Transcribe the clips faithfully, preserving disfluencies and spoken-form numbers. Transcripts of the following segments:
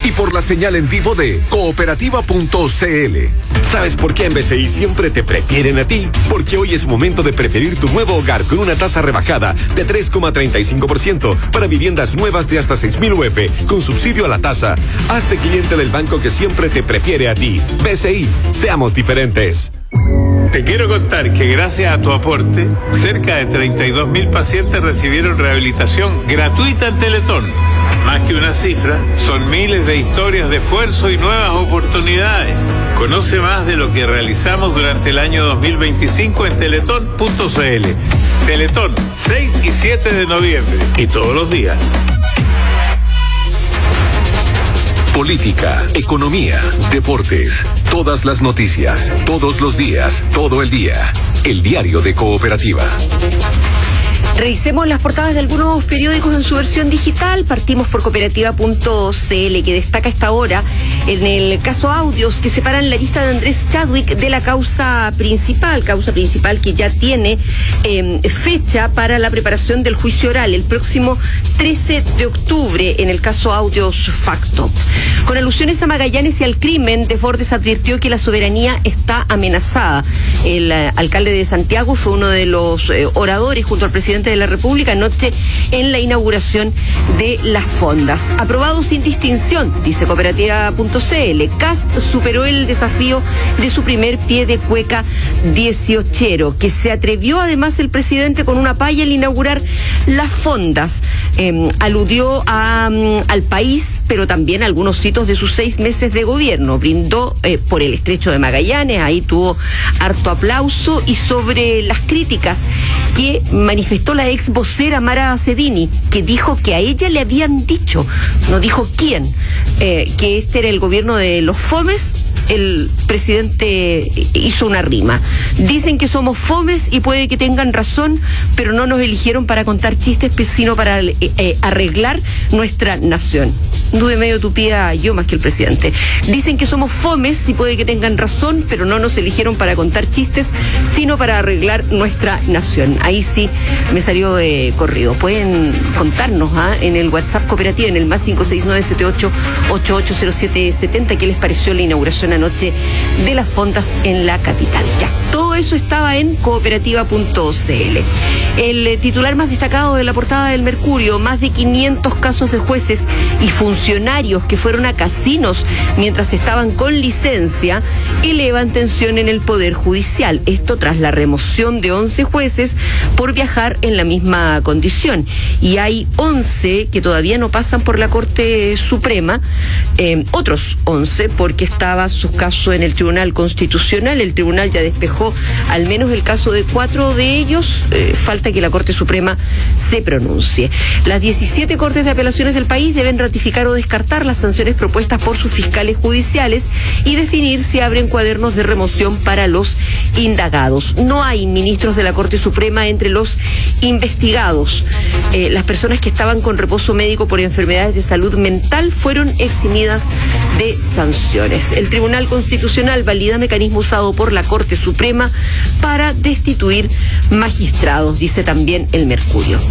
y por la señal en vivo de cooperativa punto c l. ¿Sabes por qué en B C I siempre te prefieren a ti? Porque hoy es momento de preferir tu nuevo hogar con una tasa rebajada de tres coma treinta y cinco por ciento para viviendas nuevas de hasta seis mil U F con subsidio a la tasa. Hazte cliente del banco que siempre te prefiere a ti. B C I, seamos diferentes. Te quiero contar que gracias a tu aporte, cerca de treinta y dos mil pacientes recibieron rehabilitación gratuita en Teletón. Más que una cifra, son miles de historias de esfuerzo y nuevas oportunidades. Conoce más de lo que realizamos durante el año dos mil veinticinco en teletón punto c l. Teletón, seis y siete de noviembre, y todos los días. Política, economía, deportes, todas las noticias, todos los días, todo el día. El diario de Cooperativa. Revisemos las portadas de algunos periódicos en su versión digital. Partimos por cooperativa punto c l, que destaca esta hora en el caso audios que separan la lista de Andrés Chadwick de la causa principal, causa principal que ya tiene eh, fecha para la preparación del juicio oral el próximo trece de octubre en el caso audios Facto. Con alusiones a Magallanes y al crimen, Desbordes advirtió que la soberanía está amenazada. El eh, alcalde de Santiago fue uno de los eh, oradores junto al presidente de la República anoche en la inauguración de las fondas. Aprobado sin distinción, dice cooperativa punto c l. Kast superó el desafío de su primer pie de cueca dieciochero, que se atrevió además el presidente con una palla al inaugurar las fondas. Eh, aludió a, um, al país, pero también a algunos hitos de sus seis meses de gobierno. Brindó eh, por el estrecho de Magallanes, ahí tuvo harto aplauso, y sobre las críticas que manifestó la ex vocera Mara Cedini, que dijo que a ella le habían dicho, no dijo quién, eh, que este era el gobierno de los fomes. El presidente hizo una rima. Dicen que somos fomes y puede que tengan razón, pero no nos eligieron para contar chistes, sino para eh, eh, arreglar nuestra nación. Anduve medio tupida yo más que el presidente. Dicen que somos fomes y puede que tengan razón, pero no nos eligieron para contar chistes, sino para arreglar nuestra nación. Ahí sí me salió eh, corrido. Pueden contarnos ¿ah? en el WhatsApp cooperativa, en el más cinco seis nueve siete ocho ocho ocho cero siete siete cero, qué les pareció la inauguración anoche de las fondas en la capital. Ya, todo eso estaba en cooperativa punto c l. El eh, titular más destacado de la portada del Mercurio: más de quinientos casos de jueces y funcionarios que fueron a casinos mientras estaban con licencia elevan tensión en el Poder Judicial. Esto tras la remoción de once jueces por viajar en la misma condición. Y hay once que todavía no pasan por la Corte Suprema, eh, otros once porque estaba su caso en el Tribunal Constitucional. El tribunal ya despejó al menos el caso de cuatro de ellos. Eh, falta que la Corte Suprema se pronuncie. Las diecisiete cortes de apelaciones del país deben ratificar o descartar las sanciones propuestas por sus fiscales judiciales y definir si abren cuadernos de remoción para los indagados. No hay ministros de la Corte Suprema entre los investigados. Eh, las personas que estaban con reposo médico por enfermedades de salud mental fueron eximidas de sanciones. El Tribunal Constitucional valida mecanismo usado por la Corte Suprema para destituir magistrados, dice también el Mercurio.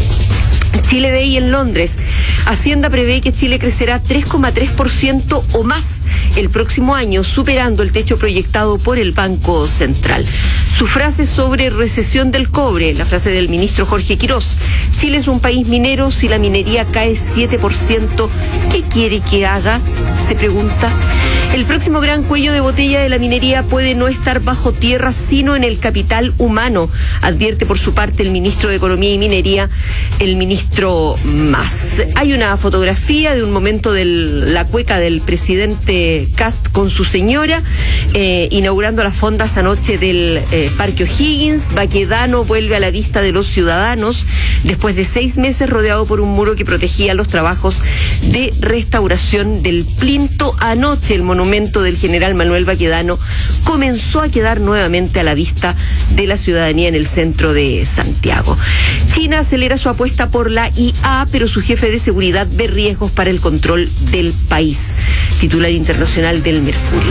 Chile Day en Londres. Hacienda prevé que Chile crecerá tres coma tres por ciento o más el próximo año, superando el techo proyectado por el Banco Central. Su frase sobre recesión del cobre, la frase del ministro Jorge Quirós: Chile es un país minero, si la minería cae siete por ciento, ¿qué quiere que haga?, se pregunta. El próximo gran cuello de botella de la minería puede no estar bajo tierra, sino en el capital humano, advierte por su parte el ministro de Economía y Minería, el ministro Mas. Hay una fotografía de un momento de la cueca del presidente Kast con su señora, eh, inaugurando las fondas anoche del eh, Parque O'Higgins. Baquedano vuelve a la vista de los ciudadanos después de seis meses rodeado por un muro que protegía los trabajos de restauración del plinto. Anoche el monumento del general Manuel Baquedano comenzó a quedar nuevamente a la vista de la ciudadanía en el centro de Santiago. China acelera su apuesta por la I A, pero su jefe de seguridad ve riesgos para el control del país. Titular internacional del Mercurio.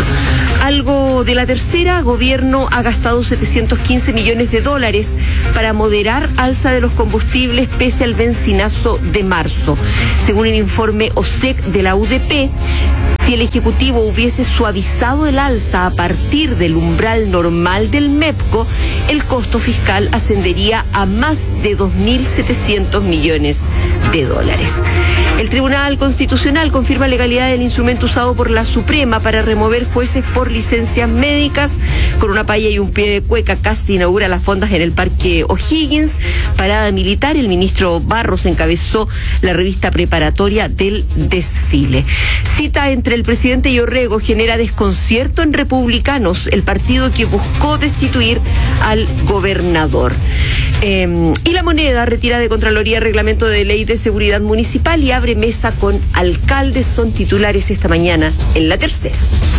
Algo de la Tercera: gobierno ha gastado setecientos quince millones de dólares para moderar alza de los combustibles pese al bencinazo de marzo. Según el informe O S E C de la U D P, Si el Ejecutivo hubiese suavizado el alza a partir del umbral normal del MEPCO, el costo fiscal ascendería a más de dos mil setecientos millones de dólares. El Tribunal Constitucional confirma legalidad del instrumento usado por la Suprema para remover jueces por licencias médicas. Con una palla y un pie de cueca, Kast inaugura las fondas en el Parque O'Higgins. Parada militar, el ministro Barros encabezó la revista preparatoria del desfile. Cita entre el presidente y Orrego genera desconcierto en Republicanos, el partido que buscó destituir al gobernador. Eh, y La Moneda retira de Contraloría reglamento de ley de seguridad municipal y abre mesa con alcaldes. Son titulares esta mañana en La Tercera.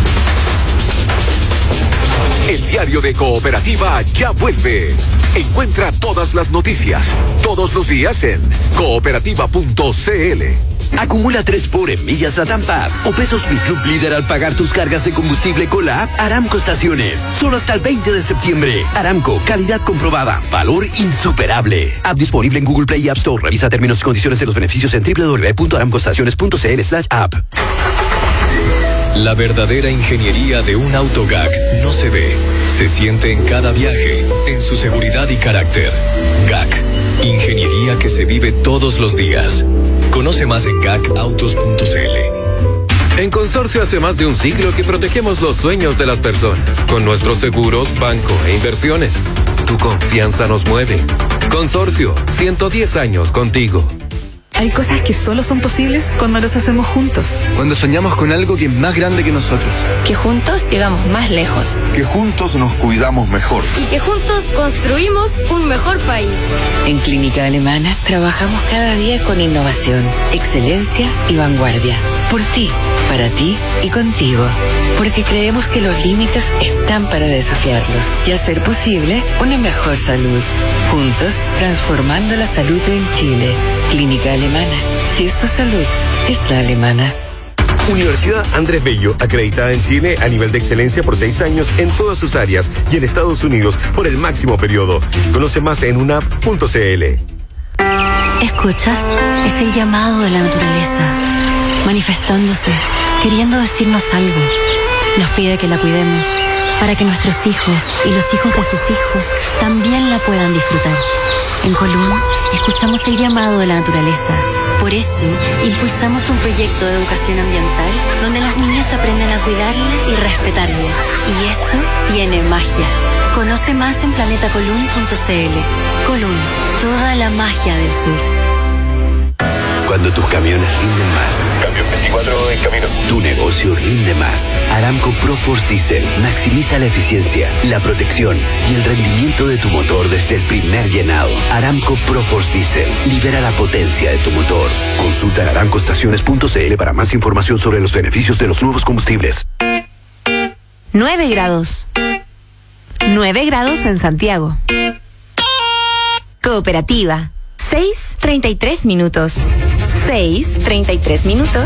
El diario de Cooperativa ya vuelve. Encuentra todas las noticias, todos los días en cooperativa punto c l. Acumula tres por en millas Latam Pass o pesos Mi Club Líder al pagar tus cargas de combustible con la app Aramco Estaciones. Solo hasta el veinte de septiembre. Aramco, calidad comprobada, valor insuperable. App disponible en Google Play y App Store. Revisa términos y condiciones de los beneficios en doble u doble u doble u punto aramco estaciones punto c l slash app. La verdadera ingeniería de un auto G A C no se ve, se siente en cada viaje, en su seguridad y carácter. G A C, ingeniería que se vive todos los días. Conoce más en gacautos punto c l. En Consorcio hace más de un siglo que protegemos los sueños de las personas con nuestros seguros, banco e inversiones. Tu confianza nos mueve. Consorcio, ciento diez años contigo. Hay cosas que solo son posibles cuando las hacemos juntos. Cuando soñamos con algo que es más grande que nosotros. Que juntos llegamos más lejos. Que juntos nos cuidamos mejor. Y que juntos construimos un mejor país. En Clínica Alemana trabajamos cada día con innovación, excelencia y vanguardia. Por ti, para ti y contigo. Porque creemos que los límites están para desafiarlos y hacer posible una mejor salud. Juntos, transformando la salud en Chile. Clínica Alemana. Si es tu salud, es la alemana. Universidad Andrés Bello, acreditada en Chile a nivel de excelencia por seis años en todas sus áreas y en Estados Unidos por el máximo periodo. Conoce más en unap punto c l. ¿Escuchas? Es el llamado de la naturaleza, manifestándose, queriendo decirnos algo. Nos pide que la cuidemos, para que nuestros hijos y los hijos de sus hijos también la puedan disfrutar. En Colún, escuchamos el llamado de la naturaleza. Por eso, impulsamos un proyecto de educación ambiental donde los niños aprenden a cuidarla y respetarla. Y eso tiene magia. Conoce más en planeta colún punto c l. Colún, toda la magia del sur. Cuando tus camiones rinden más. Camión veinticuatro en camino. Tu negocio rinde más. Aramco ProForce Diesel maximiza la eficiencia, la protección y el rendimiento de tu motor desde el primer llenado. Aramco ProForce Diesel libera la potencia de tu motor. Consulta en aramco estaciones punto c l para más información sobre los beneficios de los nuevos combustibles. nueve grados. nueve grados en Santiago. Cooperativa. seis treinta y tres minutos. seis treinta y tres minutos.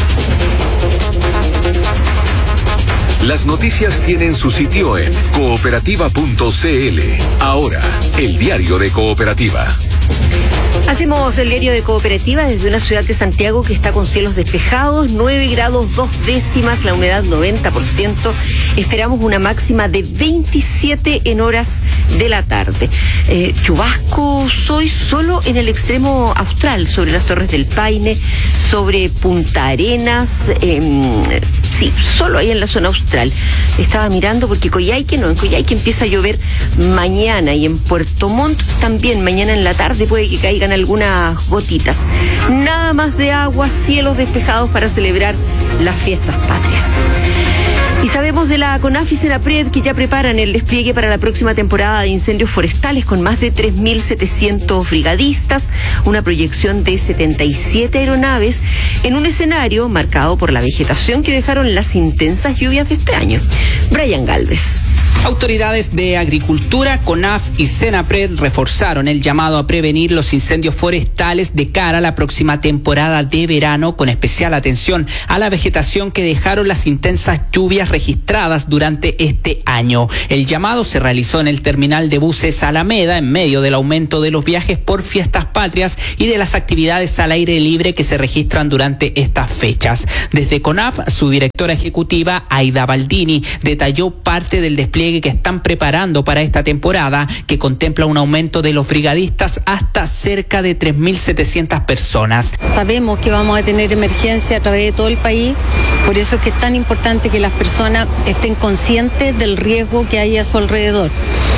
Las noticias tienen su sitio en cooperativa punto c l. Ahora, el diario de Cooperativa. Hacemos el diario de Cooperativa desde una ciudad de Santiago que está con cielos despejados, nueve grados dos décimas, la humedad noventa por ciento. Esperamos una máxima de veintisiete en horas de la tarde. Eh, chubascos hoy solo en el extremo austral, sobre las Torres del Paine, sobre Punta Arenas, eh, sí, solo ahí en la zona austral. Estaba mirando porque Coyhaique no, en Coyhaique empieza a llover mañana y en Puerto Montt también mañana en la tarde puede que caigan algunas gotitas. Nada más de agua, cielos despejados para celebrar las fiestas patrias. Y sabemos de la CONAF y Senapred que ya preparan el despliegue para la próxima temporada de incendios forestales con más de tres mil setecientos brigadistas, una proyección de setenta y siete aeronaves en un escenario marcado por la vegetación que dejaron las intensas lluvias de este año. Brian Galvez. Autoridades de Agricultura, CONAF y Senapred reforzaron el llamado a prevenir los incendios forestales de cara a la próxima temporada de verano, con especial atención a la vegetación que dejaron las intensas lluvias registradas durante este año. El llamado se realizó en el terminal de buses Alameda en medio del aumento de los viajes por fiestas patrias y de las actividades al aire libre que se registran durante estas fechas. Desde CONAF, su directora ejecutiva, Aida Baldini, detalló parte del despliegue que están preparando para esta temporada, que contempla un aumento de los brigadistas hasta cerca de tres mil setecientas personas. Sabemos que vamos a tener emergencia a través de todo el país, por eso es que es tan importante que las personas estén conscientes del riesgo que hay a su alrededor.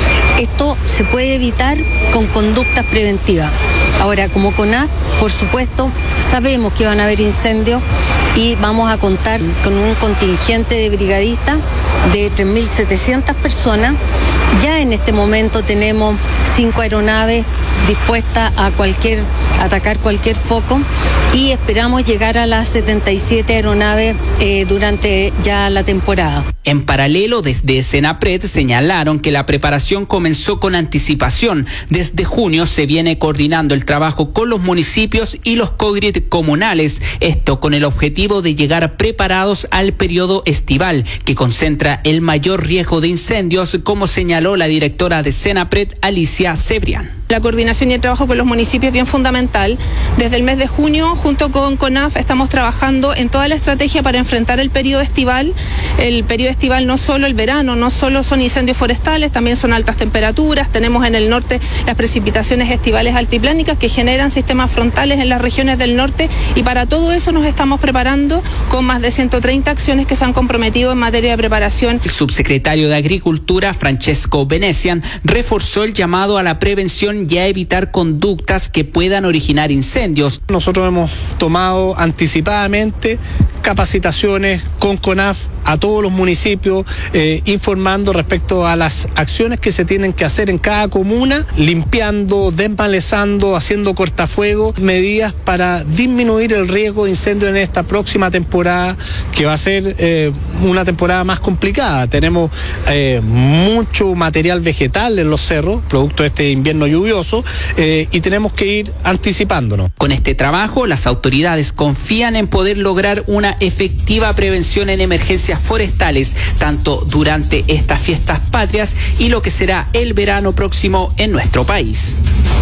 Esto se puede evitar con conductas preventivas. Ahora, como CONAF, por supuesto, sabemos que van a haber incendios y vamos a contar con un contingente de brigadistas de tres mil setecientas personas. Ya en este momento tenemos cinco aeronaves dispuestas a cualquier a atacar cualquier foco y esperamos llegar a las setenta y siete aeronaves eh, durante ya la temporada. En paralelo, desde Senapred señalaron que la preparación comenzó con anticipación. Desde junio se viene coordinando el trabajo con los municipios y los cogrid comunales, esto con el objetivo de llegar preparados al periodo estival, que concentra el mayor riesgo de incendios, como señaló la directora de Senapred, Alicia Cebrián. La coordinación y el trabajo con los municipios es bien fundamental. Desde el mes de junio, junto con CONAF, estamos trabajando en toda la estrategia para enfrentar el periodo estival. El periodo estival no solo el verano, no solo son incendios forestales, también son altas temperaturas. Tenemos en el norte las precipitaciones estivales altiplánicas que generan sistemas frontales en las regiones del norte, y para todo eso nos estamos preparando con más de ciento treinta acciones que se han comprometido en materia de preparación. El subsecretario de Agricultura, Francesco Venecian, reforzó el llamado a la prevención y a evitar conductas que puedan originar incendios. Nosotros hemos tomado anticipadamente capacitaciones con CONAF a todos los municipios, eh, informando respecto a las acciones que se tienen que hacer en cada comuna, limpiando, desmalezando, haciendo cortafuegos, medidas para disminuir el riesgo de incendio en esta próxima temporada, que va a ser eh, una temporada más complicada. Tenemos eh, mucho material vegetal en los cerros, producto de este invierno lluvioso, eh, y tenemos que ir anticipándonos. Con este trabajo, las autoridades confían en poder lograr una efectiva prevención en emergencias forestales, tanto durante estas fiestas patrias y lo que será el verano próximo en nuestro país.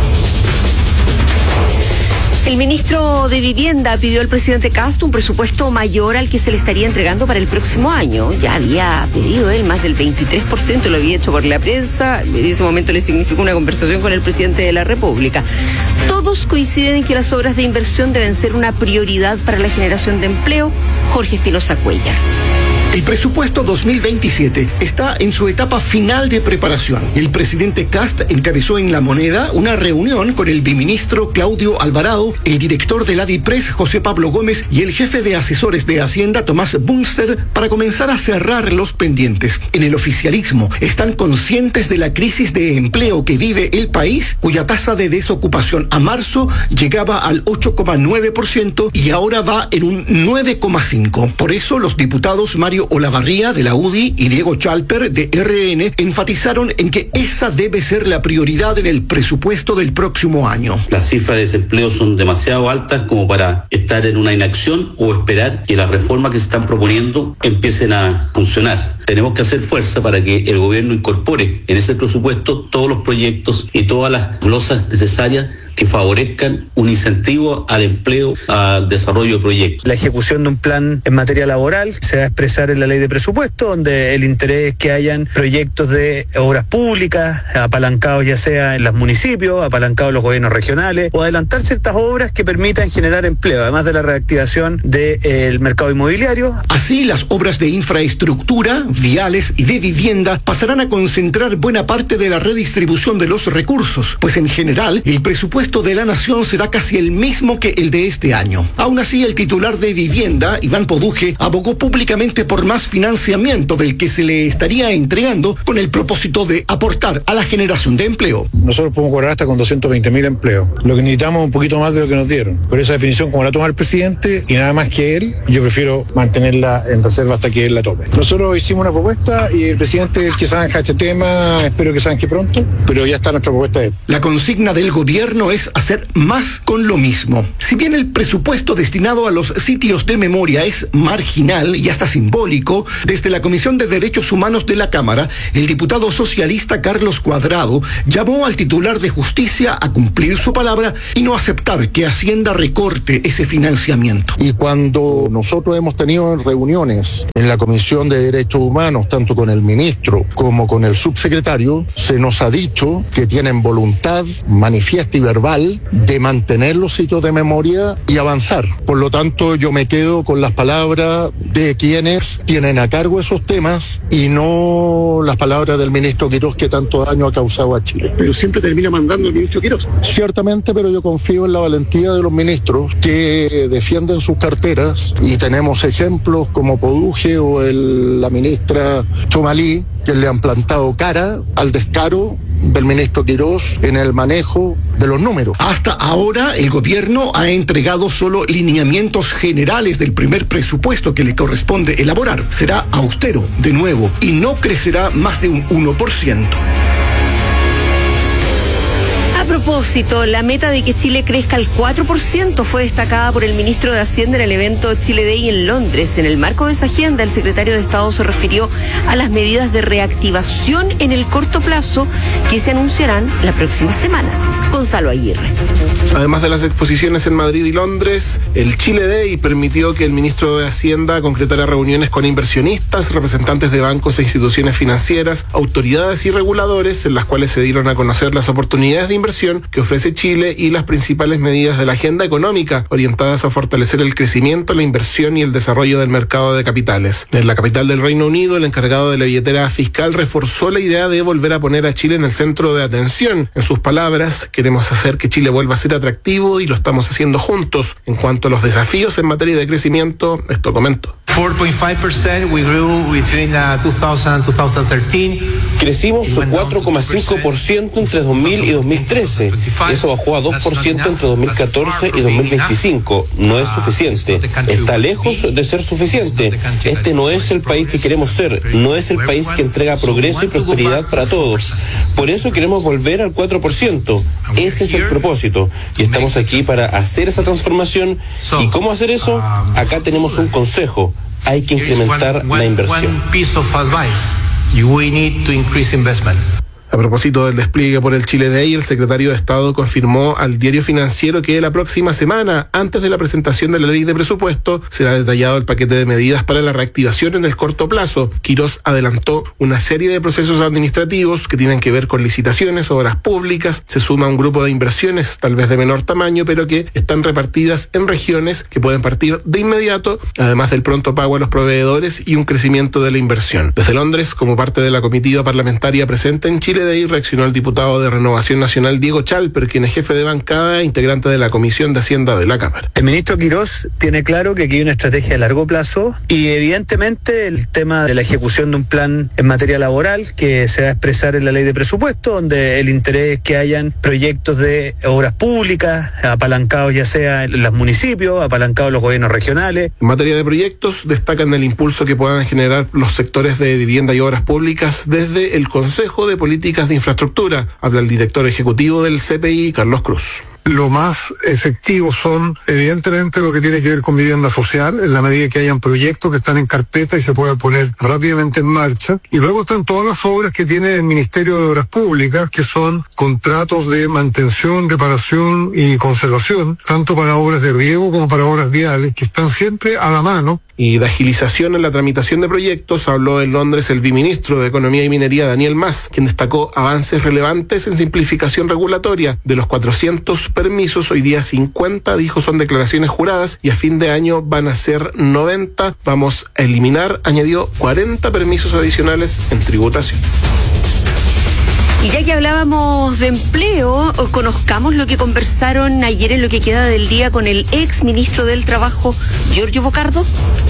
El ministro de Vivienda pidió al presidente Kast un presupuesto mayor al que se le estaría entregando para el próximo año. Ya había pedido él más del veintitrés por ciento, lo había hecho por la prensa. En ese momento le significó una conversación con el presidente de la República. Todos coinciden en que las obras de inversión deben ser una prioridad para la generación de empleo. Jorge Espinosa Cuellar. El presupuesto dos mil veintisiete está en su etapa final de preparación. El presidente Kast encabezó en La Moneda una reunión con el biministro Claudio Alvarado, el director del ADIPRES, José Pablo Gómez, y el jefe de asesores de Hacienda, Tomás Bunster, para comenzar a cerrar los pendientes. En el oficialismo están conscientes de la crisis de empleo que vive el país, cuya tasa de desocupación a marzo llegaba al ocho coma nueve por ciento y ahora va en un nueve coma cinco por ciento. Por eso los diputados Mario Olavarría de la U D I y Diego Chalper de R N enfatizaron en que esa debe ser la prioridad en el presupuesto del próximo año. Las cifras de desempleo son demasiado altas como para estar en una inacción o esperar que las reformas que se están proponiendo empiecen a funcionar. Tenemos que hacer fuerza para que el gobierno incorpore en ese presupuesto todos los proyectos y todas las glosas necesarias que favorezcan un incentivo al empleo, al desarrollo de proyectos. La ejecución de un plan en materia laboral se va a expresar en la ley de presupuesto, donde el interés es que hayan proyectos de obras públicas, apalancados ya sea en los municipios, apalancados en los gobiernos regionales, o adelantar ciertas obras que permitan generar empleo, además de la reactivación del mercado inmobiliario. Así, las obras de infraestructura, viales y de vivienda pasarán a concentrar buena parte de la redistribución de los recursos, pues en general el presupuesto presupuesto de la Nación será casi el mismo que el de este año. Aún así, el titular de Vivienda, Iván Poduje, abogó públicamente por más financiamiento del que se le estaría entregando con el propósito de aportar a la generación de empleo. Nosotros podemos cobrar hasta con doscientos veinte mil empleos. Lo que necesitamos es un poquito más de lo que nos dieron. Por esa definición, como la toma el presidente y nada más que él, yo prefiero mantenerla en reserva hasta que él la tome. Nosotros hicimos una propuesta y el presidente el que zanja este tema, espero que zanje pronto, pero ya está nuestra propuesta de él. La consigna del gobierno es hacer más con lo mismo. Si bien el presupuesto destinado a los sitios de memoria es marginal y hasta simbólico, desde la Comisión de Derechos Humanos de la Cámara, el diputado socialista Carlos Cuadrado llamó al titular de Justicia a cumplir su palabra y no aceptar que Hacienda recorte ese financiamiento. Y cuando nosotros hemos tenido reuniones en la Comisión de Derechos Humanos, tanto con el ministro como con el subsecretario, se nos ha dicho que tienen voluntad manifiesta y verbal de mantener los sitios de memoria y avanzar. Por lo tanto, yo me quedo con las palabras de quienes tienen a cargo esos temas y no las palabras del ministro Quirós, que tanto daño ha causado a Chile. Pero siempre termina mandando el ministro Quirós. Ciertamente, pero yo confío en la valentía de los ministros que defienden sus carteras y tenemos ejemplos como Poduje o el, la ministra Chomalí, que le han plantado cara al descaro del ministro Quirós en el manejo de los números. Hasta ahora, el gobierno ha entregado solo lineamientos generales del primer presupuesto que le corresponde elaborar. Será austero, de nuevo, y no crecerá más de un uno por ciento. A propósito, la meta de que Chile crezca al cuatro por ciento fue destacada por el ministro de Hacienda en el evento Chile Day en Londres. En el marco de esa agenda, el secretario de Estado se refirió a las medidas de reactivación en el corto plazo que se anunciarán la próxima semana. Gonzalo Aguirre. Además de las exposiciones en Madrid y Londres, el Chile Day permitió que el ministro de Hacienda concretara reuniones con inversionistas, representantes de bancos e instituciones financieras, autoridades y reguladores, en las cuales se dieron a conocer las oportunidades de inversión que ofrece Chile y las principales medidas de la agenda económica orientadas a fortalecer el crecimiento, la inversión y el desarrollo del mercado de capitales. En la capital del Reino Unido, el encargado de la billetera fiscal reforzó la idea de volver a poner a Chile en el centro de atención. En sus palabras, queremos hacer que Chile vuelva a ser atractivo y lo estamos haciendo juntos. En cuanto a los desafíos en materia de crecimiento, esto comentó. four point five percent we grew between uh, two thousand and twenty thirteen. Crecimos cuatro coma cinco por ciento entre dos mil y dos mil trece. Eso bajó a dos por ciento entre dos mil catorce y dos mil veinticinco. No es suficiente. Está lejos de ser suficiente. Este no es el país que queremos ser. No es el país que entrega progreso y prosperidad para todos. Por eso queremos volver al cuatro por ciento. Ese es el propósito. Y estamos aquí para hacer esa transformación. ¿Y cómo hacer eso? Acá tenemos un consejo. Hay que incrementar la inversión. We need to increase investment. A propósito del despliegue por el Chile Day, el secretario de Estado confirmó al Diario Financiero que la próxima semana, antes de la presentación de la ley de presupuesto, será detallado el paquete de medidas para la reactivación en el corto plazo. Quirós adelantó una serie de procesos administrativos que tienen que ver con licitaciones, obras públicas. Se suma un grupo de inversiones, tal vez de menor tamaño, pero que están repartidas en regiones que pueden partir de inmediato, además del pronto pago a los proveedores y un crecimiento de la inversión. Desde Londres, como parte de la comitiva parlamentaria presente en Chile, de ahí reaccionó el diputado de Renovación Nacional Diego Chalper, quien es jefe de bancada e integrante de la Comisión de Hacienda de la Cámara. El ministro Quirós tiene claro que aquí hay una estrategia a largo plazo y evidentemente el tema de la ejecución de un plan en materia laboral que se va a expresar en la ley de presupuesto, donde el interés es que hayan proyectos de obras públicas apalancados ya sea en los municipios, apalancados en los gobiernos regionales. En materia de proyectos, destacan el impulso que puedan generar los sectores de vivienda y obras públicas desde el Consejo de Políticas de Infraestructura. Habla el director ejecutivo del C P I, Carlos Cruz. Lo más efectivo son, evidentemente, lo que tiene que ver con vivienda social, en la medida que hayan proyectos que están en carpeta y se puedan poner rápidamente en marcha. Y luego están todas las obras que tiene el Ministerio de Obras Públicas, que son contratos de mantención, reparación y conservación, tanto para obras de riego como para obras viales, que están siempre a la mano. Y de agilización en la tramitación de proyectos habló en Londres el viceministro de Economía y Minería, Daniel Mas, quien destacó avances relevantes en simplificación regulatoria. De los cuatrocientos permisos, hoy día cincuenta, dijo, son declaraciones juradas y a fin de año van a ser noventa. Vamos a eliminar, añadió, cuarenta permisos adicionales en tributación. Y ya que hablábamos de empleo, conozcamos lo que conversaron ayer en lo que queda del día con el ex ministro del Trabajo, Giorgio Bocardo.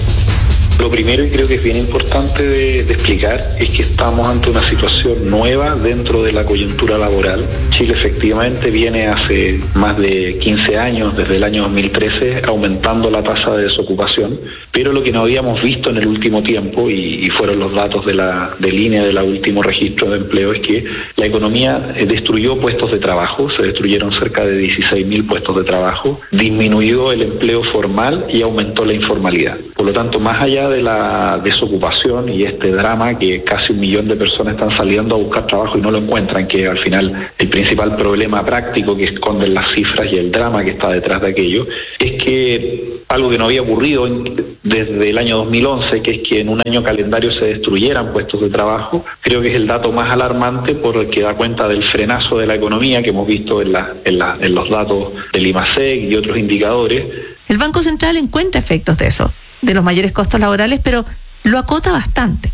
Lo primero, y creo que es bien importante de, de explicar, es que estamos ante una situación nueva dentro de la coyuntura laboral. Chile efectivamente viene hace más de quince años, desde el año dos mil trece, aumentando la tasa de desocupación, pero lo que no habíamos visto en el último tiempo, y, y fueron los datos de la de línea del último registro de empleo, es que la economía destruyó puestos de trabajo, se destruyeron cerca de dieciséis mil puestos de trabajo, disminuyó el empleo formal y aumentó la informalidad. Por lo tanto, más allá de la desocupación y este drama que casi un millón de personas están saliendo a buscar trabajo y no lo encuentran, que al final el principal problema práctico que esconden las cifras y el drama que está detrás de aquello, es que algo que no había ocurrido en, desde el año dos mil once, que es que en un año calendario se destruyeran puestos de trabajo, creo que es el dato más alarmante porque da cuenta del frenazo de la economía que hemos visto en, la, en, la, en los datos del IMASEC y otros indicadores. El Banco Central encuentra efectos de eso, de los mayores costos laborales, pero lo acota bastante.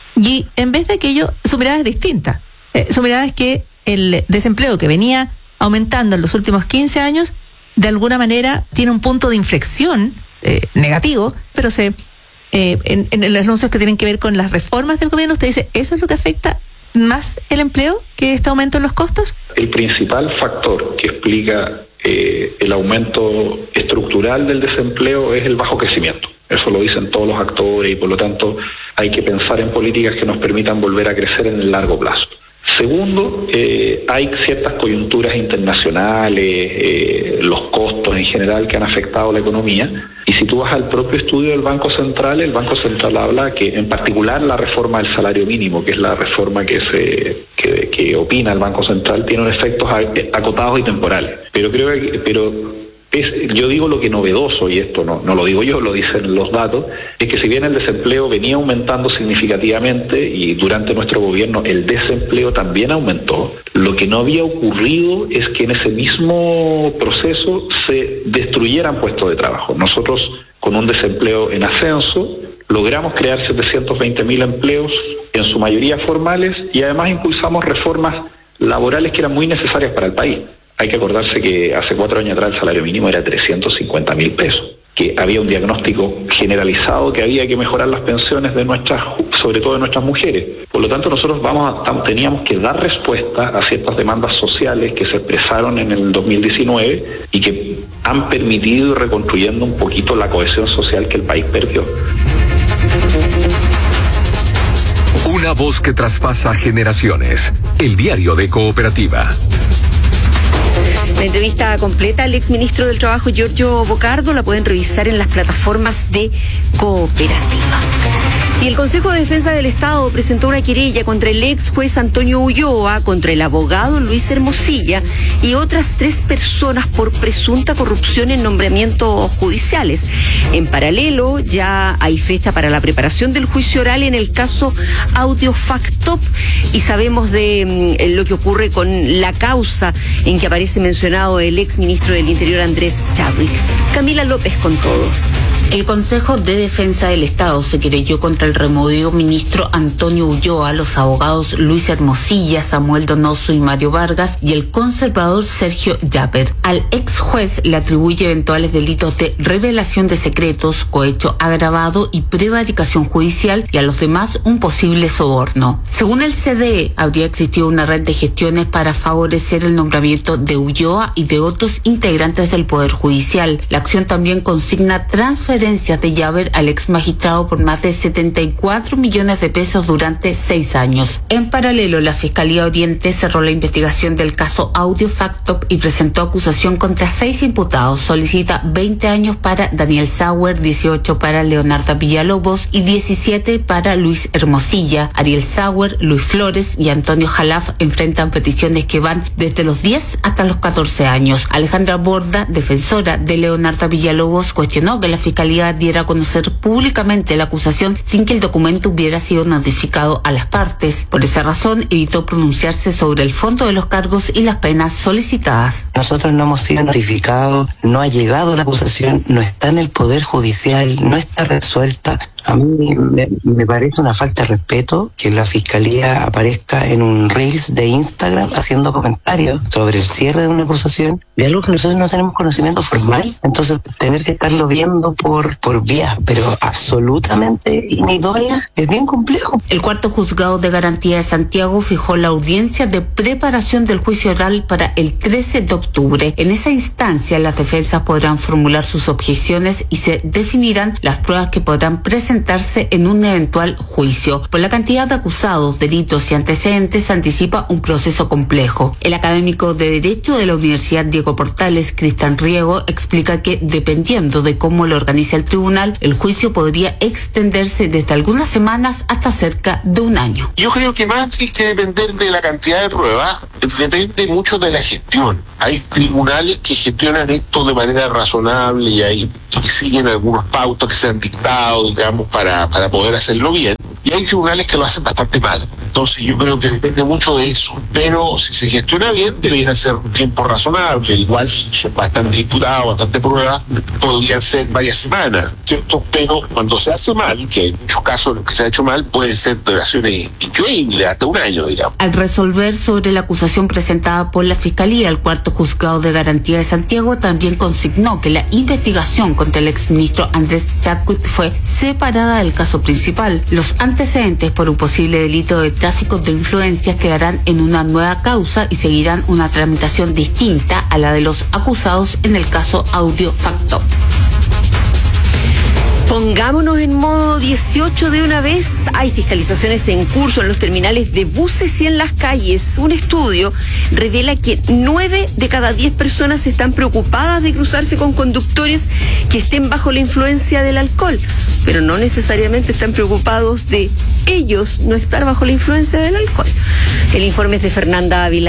Y en vez de aquello, su mirada es distinta. Eh, su mirada es que el desempleo que venía aumentando en los últimos quince años, de alguna manera tiene un punto de inflexión eh, negativo, pero se eh, en, en los anuncios que tienen que ver con las reformas del gobierno, usted dice, ¿eso es lo que afecta más el empleo que este aumento en los costos? El principal factor que explica eh, el aumento estructural del desempleo es el bajo crecimiento. Eso lo dicen todos los actores y por lo tanto hay que pensar en políticas que nos permitan volver a crecer en el largo plazo. Segundo, eh, hay ciertas coyunturas internacionales, eh, los costos en general que han afectado la economía. Y si tú vas al propio estudio del Banco Central, el Banco Central habla que en particular la reforma del salario mínimo, que es la reforma que se que, que opina el Banco Central, tiene unos efectos acotados y temporales. Pero creo que... pero Es, yo digo lo que novedoso, y esto no, no lo digo yo, lo dicen los datos, es que si bien el desempleo venía aumentando significativamente y durante nuestro gobierno el desempleo también aumentó, lo que no había ocurrido es que en ese mismo proceso se destruyeran puestos de trabajo. Nosotros, con un desempleo en ascenso, logramos crear setecientos veinte mil empleos, en su mayoría formales, y además impulsamos reformas laborales que eran muy necesarias para el país. Hay que acordarse que hace cuatro años atrás el salario mínimo era trescientos cincuenta mil pesos, que había un diagnóstico generalizado que había que mejorar las pensiones de nuestras, sobre todo de nuestras mujeres. Por lo tanto, nosotros vamos a, teníamos que dar respuesta a ciertas demandas sociales que se expresaron en el dos mil diecinueve y que han permitido ir reconstruyendo un poquito la cohesión social que el país perdió. Una voz que traspasa generaciones. El diario de Cooperativa. La entrevista completa al exministro del Trabajo, Giorgio Bocardo, la pueden revisar en las plataformas de Cooperativa. Y el Consejo de Defensa del Estado presentó una querella contra el ex juez Antonio Ulloa, contra el abogado Luis Hermosilla y otras tres personas por presunta corrupción en nombramientos judiciales. En paralelo, ya hay fecha para la preparación del juicio oral en el caso Audiofactop y sabemos de mm, lo que ocurre con la causa en que aparece mencionado el ex ministro del Interior Andrés Chadwick. Camila López con todo. El Consejo de Defensa del Estado se querelló contra el removido ministro Antonio Ulloa, los abogados Luis Hermosilla, Samuel Donoso y Mario Vargas y el conservador Sergio Llaper. Al ex juez le atribuye eventuales delitos de revelación de secretos, cohecho agravado y prevaricación judicial y a los demás un posible soborno. Según el C D E, habría existido una red de gestiones para favorecer el nombramiento de Ulloa y de otros integrantes del Poder Judicial. La acción también consigna transferencias de Llaver al ex magistrado por más de setenta y cuatro millones de pesos durante seis años. En paralelo, la Fiscalía Oriente cerró la investigación del caso Audiofactop y presentó acusación contra seis imputados. Solicita veinte años para Daniel Sauer, dieciocho para Leonardo Villalobos y diecisiete para Luis Hermosilla. Ariel Sauer, Luis Flores y Antonio Jalaf enfrentan peticiones que van desde los diez hasta los catorce años. Alejandra Borda, defensora de Leonardo Villalobos, cuestionó que la Fiscalía diera a conocer públicamente la acusación sin que el documento hubiera sido notificado a las partes. Por esa razón, evitó pronunciarse sobre el fondo de los cargos y las penas solicitadas. Nosotros no hemos sido notificados, no ha llegado la acusación, no está en el Poder Judicial, no está resuelta. A mí me, me parece una falta de respeto que la Fiscalía aparezca en un Reels de Instagram haciendo comentarios sobre el cierre de una acusación de algo que nosotros no tenemos conocimiento formal. Entonces, tener que estarlo viendo por, por vías, pero absolutamente inidóneas, es bien complejo. El cuarto juzgado de garantía de Santiago fijó la audiencia de preparación del juicio oral para el trece de octubre. En esa instancia, las defensas podrán formular sus objeciones y se definirán las pruebas que podrán presentarse en un eventual juicio. Por la cantidad de acusados, delitos y antecedentes, se anticipa un proceso complejo. El académico de Derecho de la Universidad Diego Portales, Cristian Riego, explica que dependiendo de cómo lo organiza el tribunal, el juicio podría extenderse desde algunas semanas hasta cerca de un año. Yo creo que más que depender de la cantidad de pruebas, depende mucho de la gestión. Hay tribunales que gestionan esto de manera razonable y hay que siguen algunos pautas que se han dictado, digamos, para, para poder hacerlo bien. Y hay tribunales que lo hacen bastante mal. Entonces yo creo que depende mucho de eso. Pero si se gestiona bien, debería ser un tiempo razonable. Igual son bastante diputados, bastante pruebas, podrían ser varias semanas, ¿cierto? Pero cuando se hace mal, que en muchos casos lo que se ha hecho mal, pueden ser duraciones increíbles, hasta un año, digamos. Al resolver sobre la acusación presentada por la Fiscalía, el cuarto juzgado de garantía de Santiago también consignó que la investigación contra el exministro Andrés Chadwick fue separada del caso principal. Los antecedentes por un posible delito de tráfico de influencias quedarán en una nueva causa y seguirán una tramitación distinta a la de los acusados en el caso Audio Facto. Pongámonos en modo dieciocho de una vez. Hay fiscalizaciones en curso en los terminales de buses y en las calles. Un estudio revela que nueve de cada diez personas están preocupadas de cruzarse con conductores que estén bajo la influencia del alcohol, pero no necesariamente están preocupados de ellos no estar bajo la influencia del alcohol. El informe es de Fernanda Ávila.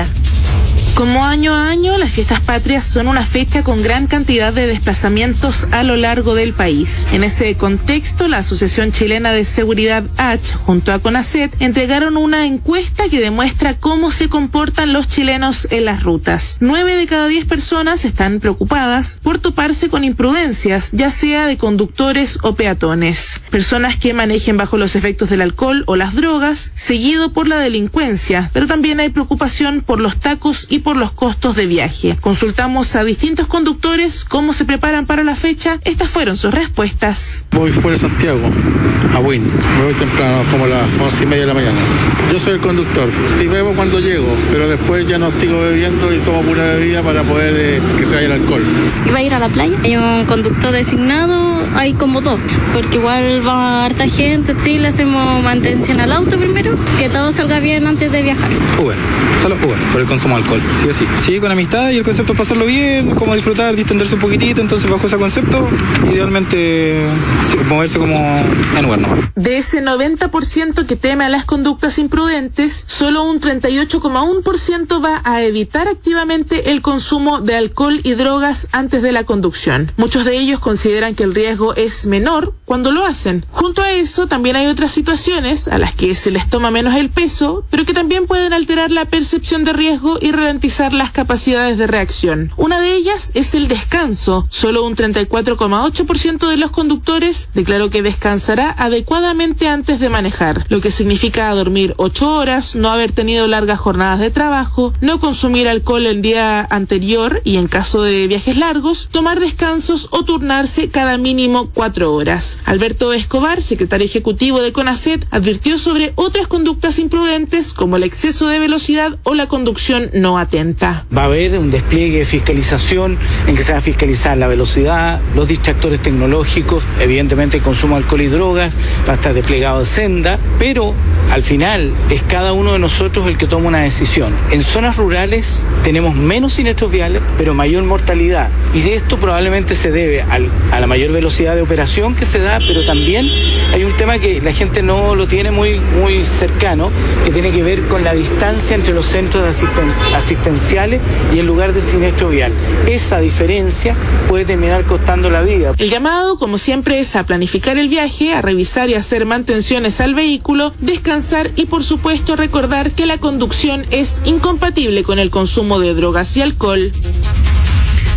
Como año a año, las fiestas patrias son una fecha con gran cantidad de desplazamientos a lo largo del país. En ese contexto, la Asociación Chilena de Seguridad H, junto a CONACET, entregaron una encuesta que demuestra cómo se comportan los chilenos en las rutas. Nueve de cada diez personas están preocupadas por toparse con imprudencias, ya sea de conductores o peatones. Personas que manejen bajo los efectos del alcohol o las drogas, seguido por la delincuencia, pero también hay preocupación por los tacos y por los costos de viaje. Consultamos a distintos conductores cómo se preparan para la fecha. Estas fueron sus respuestas. Voy fuera de Santiago, a Wynn. Me voy temprano, como a las once y media de la mañana. Yo soy el conductor. Sí bebo cuando llego, pero después ya no sigo bebiendo y tomo pura bebida para poder eh, que se vaya el alcohol. Iba a ir a la playa. Hay un conductor designado, hay como dos, porque igual va harta gente. Sí, le hacemos mantención al auto primero, que todo salga bien antes de viajar. Uber, solo Uber, por el consumo de alcohol. Sí o sí. Sí, con amistad y el concepto es pasarlo bien, como disfrutar, distenderse un poquitito, entonces bajo ese concepto, idealmente sí, moverse como en Uber nomás. De ese noventa por ciento que teme a las conductas imprudentes, solo un treinta y ocho coma uno por ciento va a evitar activamente el consumo de alcohol y drogas antes de la conducción. Muchos de ellos consideran que el riesgo es menor cuando lo hacen. Junto a eso, también hay otras situaciones a las que se les toma menos el peso, pero que también pueden alterar la percepción de riesgo y ralentizar las capacidades de reacción. Una de ellas es el descanso. Solo un treinta y cuatro coma ocho por ciento de los conductores declaró que descansará adecuadamente antes de manejar, lo que significa dormir ocho horas, no haber tenido largas jornadas de trabajo, no consumir alcohol el día anterior y en caso de viajes largos, tomar descansos o turnarse cada mínimo cuatro horas. Alberto Escobar, secretario ejecutivo de CONACET, advirtió sobre otras conductas imprudentes como el exceso de velocidad o la conducción no atenta. Va a haber un despliegue de fiscalización en que se va a fiscalizar la velocidad, los distractores tecnológicos, evidentemente el consumo de alcohol y drogas, va a estar desplegado de senda, pero al final es cada uno de nosotros el que toma una decisión. En zonas rurales tenemos menos siniestros viales, pero mayor mortalidad. Y esto probablemente se debe al, a la mayor velocidad de operación que se da, pero también hay un tema que la gente no lo tiene muy, muy cercano, que tiene que ver con la distancia entre los centros de asisten- asistenciales y el lugar del siniestro vial. Esa diferencia puede terminar costando la vida. El llamado, como siempre, es a planificar el viaje, a revisar y hacer mantenciones al vehículo, descansar y, por supuesto, recordar que la conducción es incompatible con el consumo de drogas y alcohol.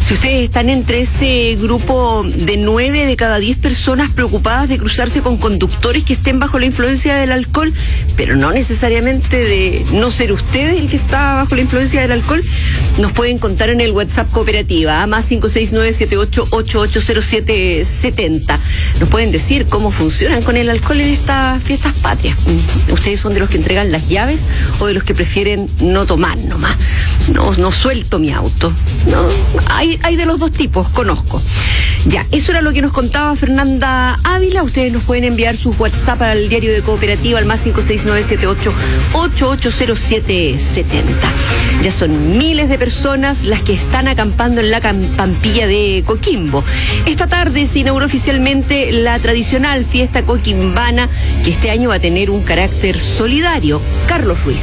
Si ustedes están entre ese grupo de nueve de cada diez personas preocupadas de cruzarse con conductores que estén bajo la influencia del alcohol, pero no necesariamente de no ser usted el que está bajo la influencia del alcohol, nos pueden contar en el WhatsApp Cooperativa, a más cinco seis nueve siete ocho ocho ocho cero siete siete cero. Nos pueden decir cómo funcionan con el alcohol en estas fiestas patrias. ¿Ustedes son de los que entregan las llaves o de los que prefieren no tomar nomás? No, no suelto mi auto. No, hay, hay de los dos tipos, conozco. Ya, eso era lo que nos contaba Fernanda Ávila. Ustedes nos pueden enviar sus WhatsApp al diario de Cooperativa al más cinco seis nueve siete ocho ocho ocho cero siete siete cero. Ya son miles de personas las que están acampando en la Pampilla de Coquimbo. Esta tarde se inauguró oficialmente la tradicional fiesta coquimbana, que este año va a tener un carácter solidario. Carlos Ruiz.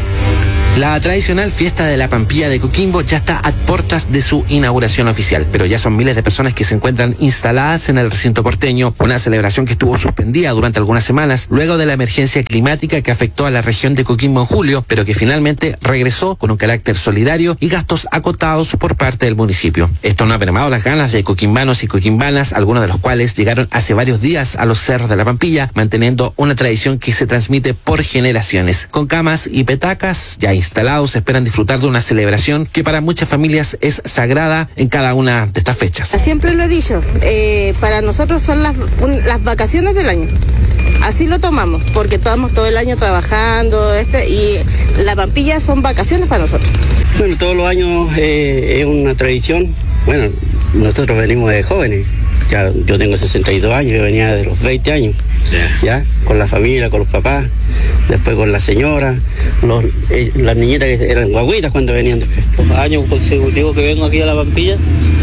La tradicional fiesta de la Pampilla de Coquimbo ya está a puertas de su inauguración oficial, pero ya son miles de personas que se encuentran instaladas en el recinto porteño, una celebración que estuvo suspendida durante algunas semanas luego de la emergencia climática que afectó a la región de Coquimbo en julio, pero que finalmente regresó con un carácter solidario y gastos acotados por parte del municipio. Esto no ha mermado las ganas de coquimbanos y coquimbanas, algunos de los cuales llegaron hace varios días a los cerros de la Pampilla, manteniendo una tradición que se transmite por generaciones. Con camas y petacas ya instalados, esperan disfrutar de una celebración que para muchas familias es sagrada en cada una de estas fechas. Siempre lo he dicho, eh, para nosotros son las, un, las vacaciones del año. Así lo tomamos, porque estamos todo el año trabajando este, y la Pampilla son vacaciones para nosotros. Bueno, todos los años eh, es una tradición. Bueno, nosotros venimos de jóvenes. Ya, yo tengo sesenta y dos años, yo venía de los veinte años, yeah. ya, con la familia, con los papás, después con la señora, los, eh, las niñitas que eran guaguitas cuando venían después. Los años consecutivos que vengo aquí a la Pampilla,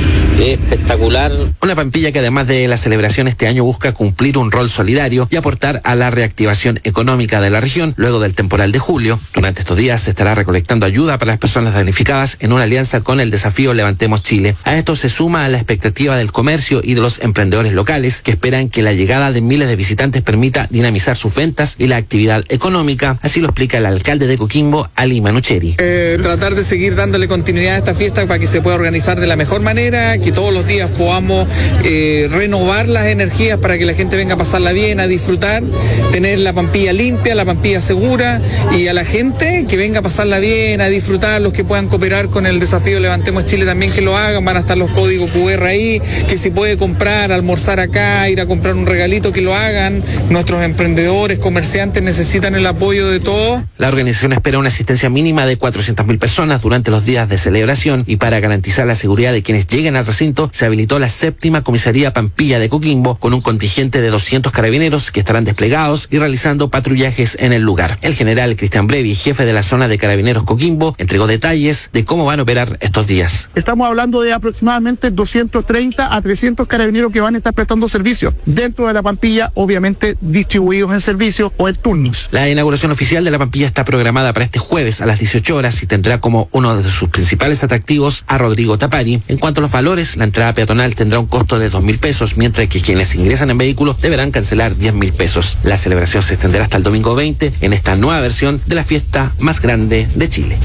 es espectacular. Una Pampilla que además de la celebración este año busca cumplir un rol solidario y aportar a la reactivación económica de la región luego del temporal de julio. Durante estos días se estará recolectando ayuda para las personas damnificadas en una alianza con el desafío Levantemos Chile. A esto se suma la expectativa del comercio y de los emprendedores locales que esperan que la llegada de miles de visitantes permita dinamizar sus ventas y la actividad económica. Así lo explica el alcalde de Coquimbo, Ali Manucheri. Eh, tratar de seguir dándole continuidad a esta fiesta para que se pueda organizar de la mejor manera, que todos los días podamos eh, renovar las energías para que la gente venga a pasarla bien, a disfrutar, tener la Pampilla limpia, la Pampilla segura, y a la gente que venga a pasarla bien, a disfrutar, los que puedan cooperar con el desafío Levantemos Chile también que lo hagan, van a estar los códigos cu erre ahí, que si puede comprar, almorzar acá, ir a comprar un regalito, que lo hagan. Nuestros emprendedores, comerciantes necesitan el apoyo de todos. La organización espera una asistencia mínima de cuatrocientas mil personas durante los días de celebración, y para garantizar la seguridad de quienes lleguen al recinto se habilitó la séptima comisaría Pampilla de Coquimbo con un contingente de doscientos carabineros que estarán desplegados y realizando patrullajes en el lugar. El general Cristian Brevi, jefe de la zona de Carabineros Coquimbo, entregó detalles de cómo van a operar estos días. Estamos hablando de aproximadamente doscientos treinta a trescientos carabineros que van a estar prestando servicio dentro de la Pampilla, obviamente distribuidos en servicios o en turnos. La inauguración oficial de la Pampilla está programada para este jueves a las dieciocho horas y tendrá como uno de sus principales atractivos a Rodrigo Tapari. En cuanto a los valores, la entrada peatonal tendrá un costo de dos mil pesos, mientras que quienes ingresan en vehículos deberán cancelar diez mil pesos. La celebración se extenderá hasta el domingo veinte en esta nueva versión de la fiesta más grande de Chile.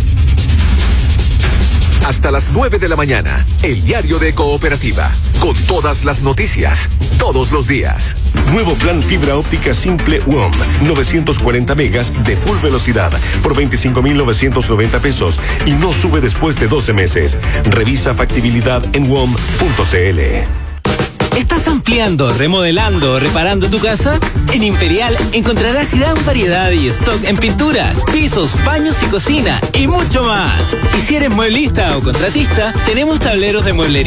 Hasta las nueve de la mañana, el diario de Cooperativa, con todas las noticias, todos los días. Nuevo plan fibra óptica simple W O M, novecientos cuarenta megas de full velocidad por veinticinco mil novecientos noventa pesos y no sube después de doce meses. Revisa factibilidad en W O M punto c l. ¿Estás ampliando, remodelando o reparando tu casa? En Imperial encontrarás gran variedad y stock en pinturas, pisos, baños y cocina y mucho más. Y si eres mueblista o contratista, tenemos tableros de mueblería